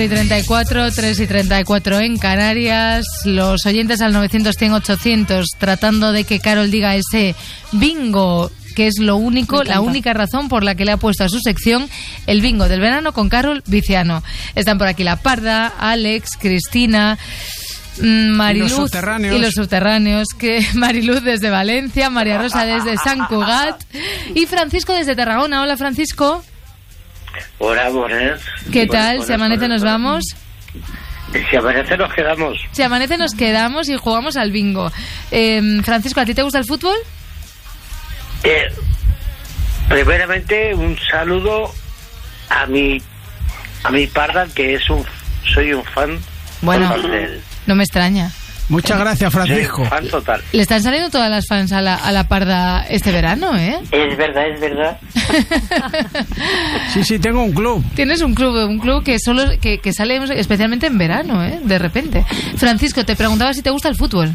34, 3 y 34 en Canarias. Los oyentes al 900-100-800 tratando de que Carol diga ese bingo, que es lo único, la única razón por la que le ha puesto a su sección el bingo del verano con Carol Viciano. Están por aquí La Parda, Alex, Cristina, Mariluz y los subterráneos, que Mariluz desde Valencia, María Rosa desde Sant Cugat y Francisco desde Tarragona. Hola, Francisco. Hola, buenas. ¿Qué tal? Si amanece nos vamos. Si amanece nos quedamos. Si amanece nos quedamos y jugamos al bingo. Francisco, ¿a ti te gusta el fútbol? Primeramente un saludo a mi Parda, que soy un fan. Bueno, no me extraña. Muchas gracias, Francisco. Soy un fan total. Le están saliendo todas las fans a la Parda este verano, ¿eh? Es verdad. Sí, tengo un club. Tienes un club que sale especialmente en verano, ¿eh? De repente. Francisco, te preguntaba si te gusta el fútbol.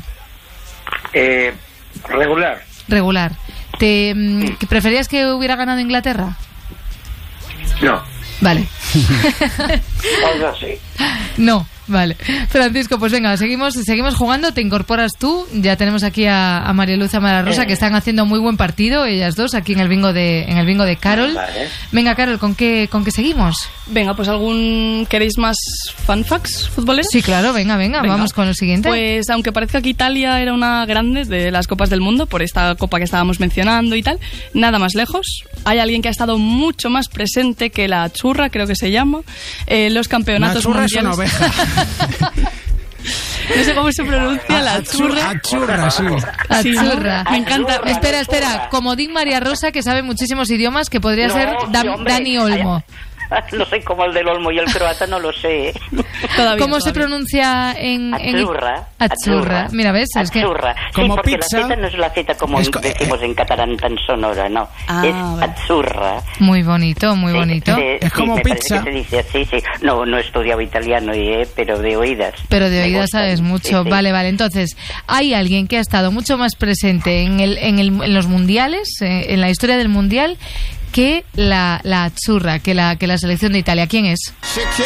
Regular. ¿Que preferías que hubiera ganado Inglaterra? No. Vale. Algo así. No, vale. Francisco, pues venga, seguimos jugando, te incorporas tú. Ya tenemos aquí a María Luz y a María Rosa, que están haciendo muy buen partido, ellas dos, aquí en el bingo de Carol. Vale. Venga, Carol, ¿con qué seguimos? Venga, pues ¿queréis más fun facts futboleros? Sí, claro, venga, vamos con lo siguiente. Pues aunque parezca que Italia era una grande de las Copas del Mundo, por esta copa que estábamos mencionando y tal, nada más lejos. Hay alguien que ha estado mucho más presente que la Azzurra, creo que se llama, los campeonatos mundiales. Es una oveja. No sé cómo se pronuncia la Azzurra. Azzurra, sí. Azzurra. Me encanta. Espera. Comodín María Rosa, que sabe muchísimos idiomas, que podría ser Dani Olmo. No sé cómo el del Olmo y el croata, no lo sé. ¿Cómo se pronuncia en Azzurra? Mira, ¿ves? Azzurra. Es que como porque pizza. La Z no es la Z como decimos en catalán tan sonora, no. Es Azzurra. Muy bonito. Es como pizza. Se dice así, sí. No he estudiado italiano, pero de oídas. Pero de oídas sabes mucho. Sí. Vale. Entonces, hay alguien que ha estado mucho más presente en los mundiales, en la historia del mundial, que la Azzurra, que la selección de Italia. ¿Quién es?